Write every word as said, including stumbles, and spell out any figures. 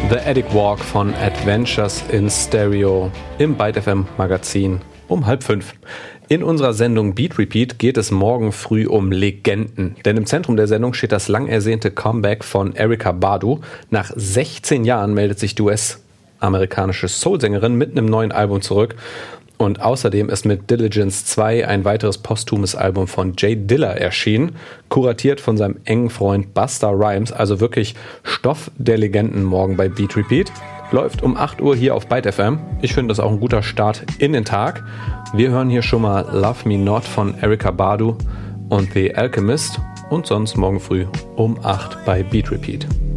The Attic Walk von Adventures in Stereo im Byte F M Magazin um halb fünf. In unserer Sendung Beat Repeat geht es morgen früh um Legenden. Denn im Zentrum der Sendung steht das lang ersehnte Comeback von Erykah Badu. Nach sechzehn Jahren meldet sich die U S-amerikanische Soul-Sängerin mit einem neuen Album zurück. Und außerdem ist mit Diligence zwei ein weiteres posthumes Album von Jay Dilla erschienen, kuratiert von seinem engen Freund Busta Rhymes, also wirklich Stoff der Legenden morgen bei Beat Repeat. Läuft um acht Uhr hier auf Byte F M. Ich finde das auch ein guter Start in den Tag. Wir hören hier schon mal Love Me Not von Erykah Badu und The Alchemist und sonst morgen früh um acht bei Beat Repeat.